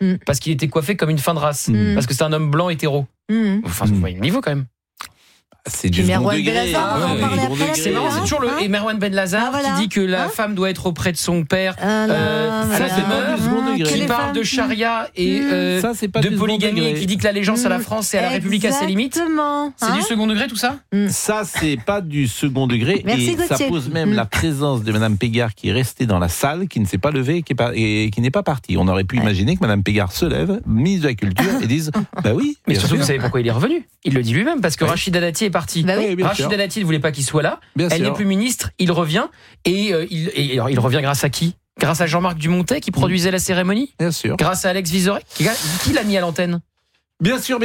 parce qu'il était coiffé comme une fin de race, parce que c'est un homme blanc hétéro. Enfin, vous voyez le niveau quand même. C'est du second degré. C'est marrant, c'est toujours et Merwan Ben Lazar qui dit que la femme doit être auprès de son père. Qui parle de charia et de polygamie et qui dit que l'allégeance à la France et à la République a ses limites. C'est du second degré tout ça ? Ça, c'est pas du second degré. Et ça pose même la présence de Madame Pégard qui est restée dans la salle, qui ne s'est pas levée et qui n'est pas partie. On aurait pu imaginer que Madame Pégard se lève, ministre de la Culture, et dise bah oui. Mais surtout, vous savez pourquoi il est revenu ? Il le dit lui-même, parce que Rachida Dati est parti. Rachida Dati ne voulait pas qu'il soit là. Elle n'est plus ministre, il revient. Et il revient grâce à qui ? Grâce à Jean-Marc Dumontet qui produisait la cérémonie. Bien sûr. Grâce à Alex Vizorek. Qui l'a mis à l'antenne ? Bien sûr.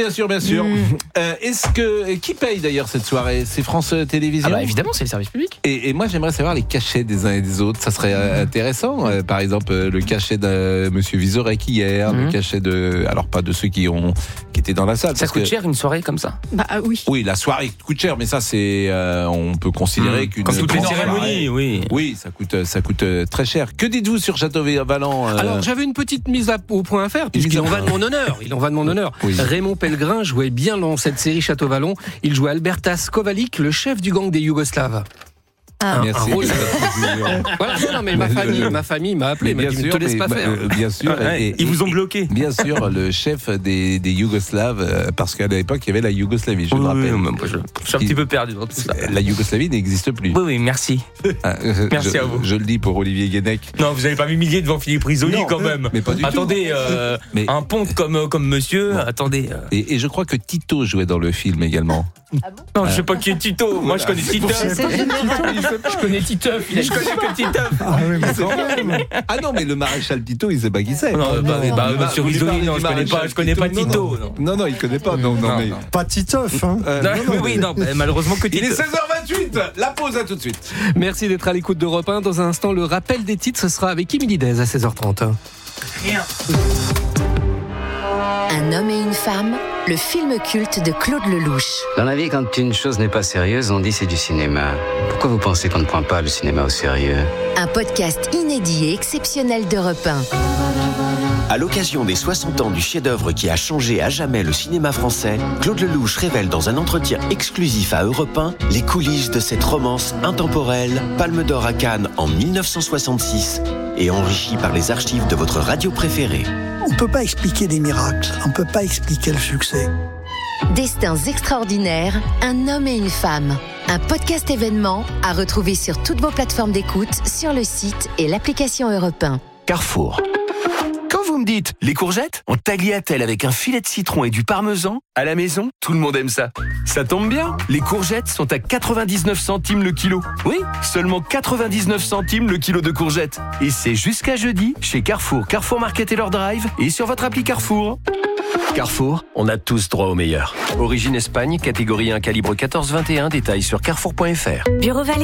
Qui paye d'ailleurs cette soirée ? C'est France Télévisions ? Ah bah évidemment, c'est le service public. Et moi, j'aimerais savoir les cachets des uns et des autres. Ça serait intéressant. Par exemple, le cachet de Monsieur Vizorek hier, le cachet alors pas de ceux qui étaient dans la salle. Ça coûte cher une soirée comme ça ? Oui. Oui, la soirée coûte cher, mais ça c'est, on peut considérer qu'une comme toutes les cérémonies, oui, ça coûte très cher. Que dites-vous sur Château-Valent ? Alors j'avais une petite mise au point à faire, puisqu'il en va de mon honneur. Oui. Raymond Pellegrin jouait bien dans cette série Château-Vallon. Il jouait Albertas Kovalik, le chef du gang des Yougoslaves. Merci. Voilà, non, mais ma famille m'a appelé, m'a dit, ne te laisse pas faire. Bien sûr. Ils vous ont bloqué. Bien sûr, le chef des Yougoslaves, parce qu'à l'époque, il y avait la Yougoslavie, je me rappelle. Je suis un petit peu perdu dans tout ça. La Yougoslavie n'existe plus. Oui, merci. Merci à vous. Je le dis pour Olivier Guénec. Non, vous n'avez pas m'humilié devant Philippe Risoli quand même. Mais pas du attendez, tout. Un ponte comme monsieur, attendez. Et je crois que Tito jouait dans le film également. Ah bon ? Non, je sais pas qui est Tito. Moi, je connais Titeuf. Je connais Titeuf. Je connais que Titeuf. Ah non, mais le maréchal Tito, il sait pas qui c'est. Monsieur Risoli, non, je connais pas Tito. Non, il connaît pas. Non, mais pas Titeuf. Hein. Non, malheureusement que Titeuf. Il est 16h28. La pause, à tout de suite. Merci d'être à l'écoute d'Europe 1. Dans un instant, le rappel des titres, ce sera avec Émilie Dez à 16h30. Rien. Un homme et une femme, le film culte de Claude Lelouch. Dans la vie, quand une chose n'est pas sérieuse, on dit c'est du cinéma. Pourquoi vous pensez qu'on ne prend pas le cinéma au sérieux ? Un podcast inédit et exceptionnel d'Europe 1. À l'occasion des 60 ans du chef-d'œuvre qui a changé à jamais le cinéma français, Claude Lelouch révèle dans un entretien exclusif à Europe 1 les coulisses de cette romance intemporelle, Palme d'Or à Cannes en 1966 et enrichie par les archives de votre radio préférée. On ne peut pas expliquer des miracles, on ne peut pas expliquer le succès. Destins extraordinaires, un homme et une femme. Un podcast événement à retrouver sur toutes vos plateformes d'écoute, sur le site et l'application Europe 1. Carrefour. Quand vous me dites les courgettes en tagliatelle avec un filet de citron et du parmesan, à la maison, tout le monde aime ça. Ça tombe bien, les courgettes sont à 99 centimes le kilo. Oui, seulement 99 centimes le kilo de courgettes. Et c'est jusqu'à jeudi chez Carrefour, Carrefour Market et leur drive et sur votre appli Carrefour. Carrefour, on a tous droit au meilleur. Origine Espagne, catégorie 1, calibre 14-21, détails sur carrefour.fr. Bureau Vallée ?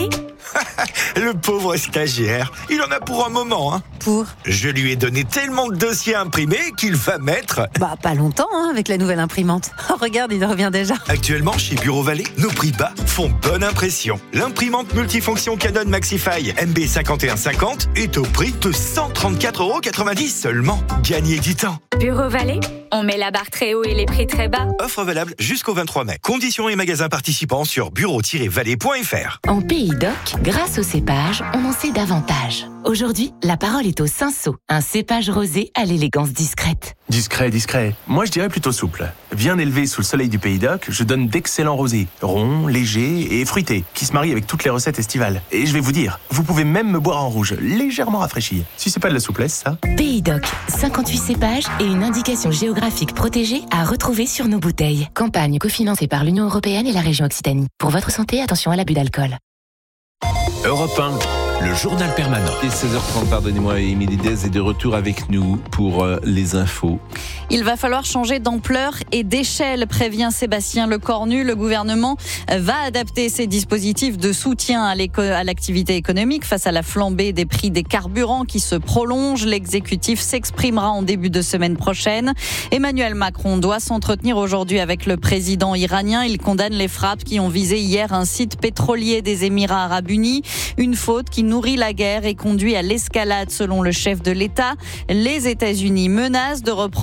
Le pauvre stagiaire, il en a pour un moment, hein. Pour ? Je lui ai donné tellement de dossiers à imprimer qu'il va mettre... Pas longtemps, hein, avec la nouvelle imprimante. Oh, regarde, il revient déjà. Actuellement, chez Bureau Vallée, nos prix bas font bonne impression. L'imprimante multifonction Canon Maxify MB5150 est au prix de 134,90 € seulement. Gagnez du temps. Bureau Vallée, on met la barre très haut et les prix très bas. Offre valable jusqu'au 23 mai. Conditions et magasins participants sur bureau-vallée.fr. En Pays d'Oc, grâce au cépage, on en sait davantage. Aujourd'hui, la parole est au Cinsault, un cépage rosé à l'élégance discrète. Discret. Moi, je dirais plutôt souple. Bien élevé sous le soleil du Pays d'Oc, je donne d'excellents rosés, ronds, légers et fruités, qui se marient avec toutes les recettes estivales. Et je vais vous dire, vous pouvez même me boire en rouge, légèrement rafraîchi. Si c'est pas de la souplesse, ça. Pays d'Oc, 58 cépages et une indication géographique protégée à retrouver sur nos bouteilles. Campagne cofinancée par l'Union européenne et la région Occitanie. Pour votre santé, attention à l'abus d'alcool. Europe 1, le journal permanent. Et 16h30, pardonnez-moi, Émilie Dez est de retour avec nous pour les infos. Il va falloir changer d'ampleur et d'échelle, prévient Sébastien Lecornu. Le gouvernement va adapter ses dispositifs de soutien à l'activité économique face à la flambée des prix des carburants qui se prolonge. L'exécutif s'exprimera en début de semaine prochaine. Emmanuel Macron doit s'entretenir aujourd'hui avec le président iranien. Il condamne les frappes qui ont visé hier un site pétrolier des Émirats arabes unis. Une faute qui nourrit la guerre et conduit à l'escalade selon le chef de l'État. Les États-Unis menacent de reprendre